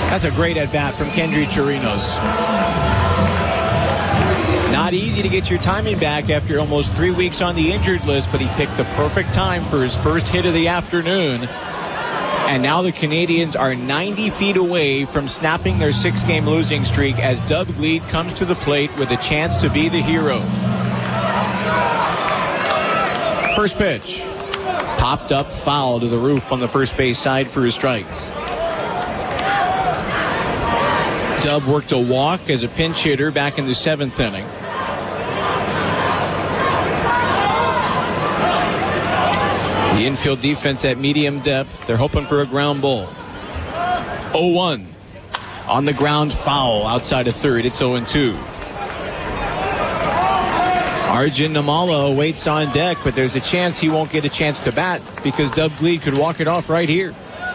That's a great at-bat from Kendry Chirinos. Not easy to get your timing back after almost 3 weeks on the injured list, but he picked the perfect time for his first hit of the afternoon. And now the Canadians are 90 feet away from snapping their 6-game losing streak as Dub Glede comes to the plate with a chance to be the hero. First pitch. Popped up foul to the roof on the first base side for a strike. Dub worked a walk as a pinch hitter back in the 7th inning. The infield defense at medium depth. They're hoping for a ground ball. 0-1. On the ground, foul outside of third. It's 0-2. Arjun Nimmala waits on deck, but there's a chance he won't get a chance to bat because Dub Glede could walk it off right here.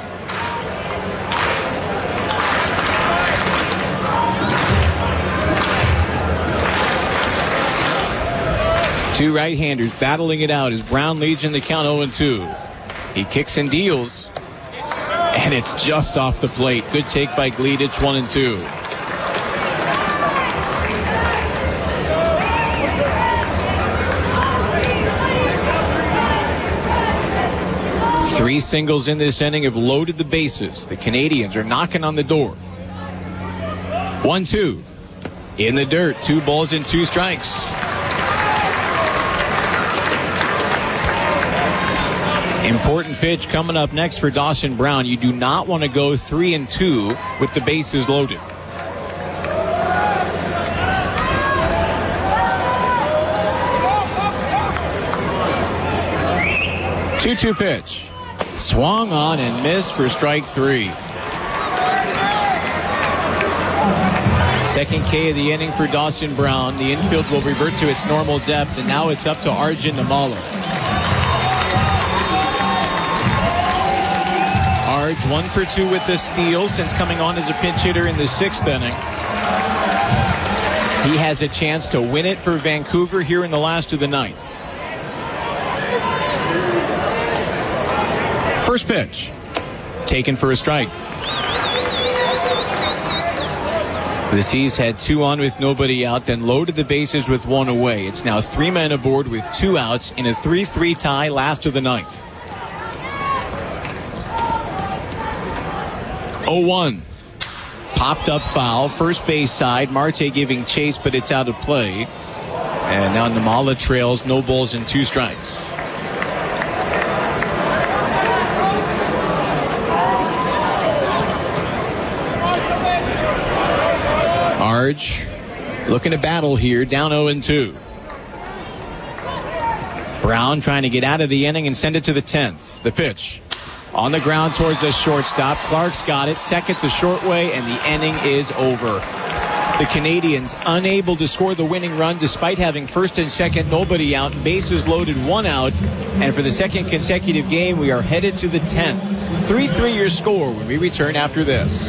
Two right-handers battling it out as Brown leads in the count 0-2. He kicks and deals, and it's just off the plate. Good take by Glede. It's 1-2. Three singles in this inning have loaded the bases. The Canadians are knocking on the door. 1-2. In the dirt. 2 balls and 2 strikes. Important pitch coming up next for Dawson Brown. You do not want to go 3-2 with the bases loaded. Two-two pitch. Swung on and missed for strike 3. Second K of the inning for Dawson Brown. The infield will revert to its normal depth, and now it's up to Arjun Nimmala. Arj 1 for 2 with the steal since coming on as a pinch hitter in the 6th inning. He has a chance to win it for Vancouver here in the last of the 9th. First pitch. Taken for a strike. The Seas had 2 on with nobody out, then loaded the bases with 1 away. It's now 3 men aboard with 2 outs in a 3-3 tie last of the 9th. 0-1. Popped up foul. First base side. Marte giving chase, but it's out of play. And now Nimmala trails. No balls and 2 strikes. Arj looking to battle here. Down 0-2. Brown trying to get out of the inning and send it to the 10th. The pitch. On the ground towards the shortstop. Clark's got it. Second the short way, and the inning is over. The Canadians unable to score the winning run despite having first and second nobody out. Bases loaded, 1 out. And for the second consecutive game, we are headed to the 10th. 3-3 your score when we return after this.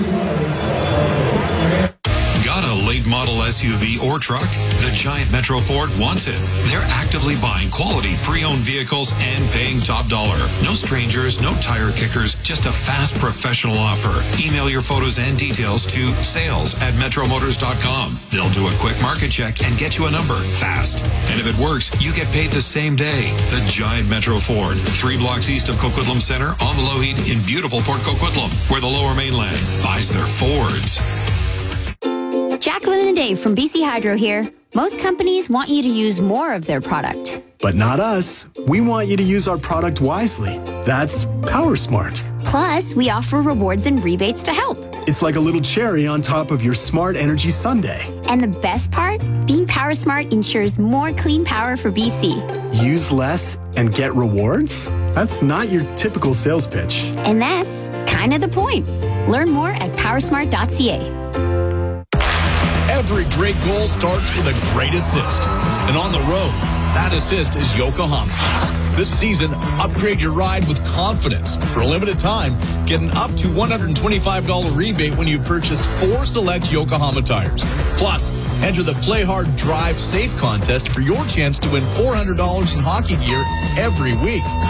Got a late model SUV or truck? The Giant Metro Ford wants it. They're actively buying quality pre-owned vehicles and paying top dollar. No strangers, no tire kickers, just a fast professional offer. Email your photos and details to sales@metromotors.com. They'll do a quick market check and get you a number fast. And if it works, you get paid the same day. The Giant Metro Ford, 3 blocks east of Coquitlam Center on the Lougheed in beautiful Port Coquitlam, where the Lower Mainland buys their Fords. Jacqueline and Dave from BC Hydro here. Most companies want you to use more of their product. But not us. We want you to use our product wisely. That's PowerSmart. Plus, we offer rewards and rebates to help. It's like a little cherry on top of your Smart Energy sundae. And the best part? Being PowerSmart ensures more clean power for BC. Use less and get rewards? That's not your typical sales pitch. And that's kind of the point. Learn more at powersmart.ca. Every great goal starts with a great assist. And on the road, that assist is Yokohama. This season, upgrade your ride with confidence. For a limited time, get an up to $125 rebate when you purchase 4 select Yokohama tires. Plus, enter the Play Hard, Drive Safe contest for your chance to win $400 in hockey gear every week.